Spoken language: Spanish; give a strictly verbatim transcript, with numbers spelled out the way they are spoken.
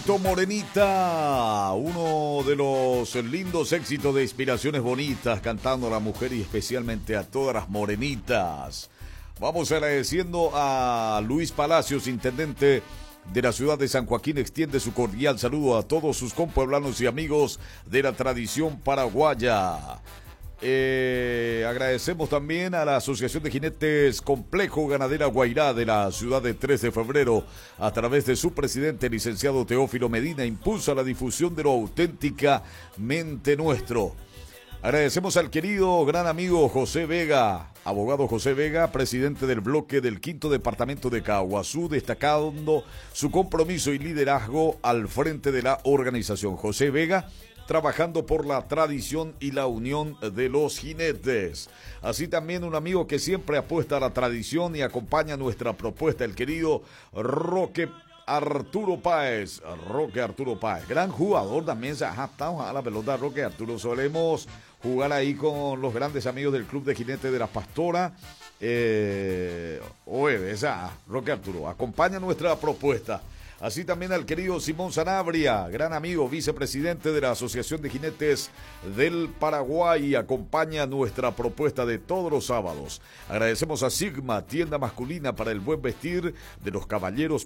Morenito, Morenita, uno de los lindos éxitos de Inspiraciones Bonitas, cantando a la mujer y especialmente a todas las morenitas. Vamos agradeciendo a Luis Palacios, intendente de la ciudad de San Joaquín. Extiende su cordial saludo a todos sus compueblanos y amigos de la tradición paraguaya. Eh, agradecemos también a la Asociación de Jinetes Complejo Ganadera Guairá de la ciudad de tres de febrero, a través de su presidente, licenciado Teófilo Medina, impulsa la difusión de lo auténticamente nuestro. Agradecemos al querido gran amigo José Vega, abogado José Vega, presidente del bloque del quinto departamento de Caguazú, destacando su compromiso y liderazgo al frente de la organización. José Vega, trabajando por la tradición y la unión de los jinetes. Así también un amigo que siempre apuesta a la tradición y acompaña nuestra propuesta, el querido Roque Arturo Páez. Roque Arturo Páez, gran jugador también, se ha adaptado a la pelota. Roque Arturo, solemos jugar ahí con los grandes amigos del Club de Jinetes de la Pastora. Eh, oye, esa, Roque Arturo, acompaña nuestra propuesta. Así también al querido Simón Sanabria, gran amigo, vicepresidente de la Asociación de Jinetes del Paraguay, acompaña nuestra propuesta de todos los sábados. Agradecemos a Sigma, tienda masculina para el buen vestir de los caballeros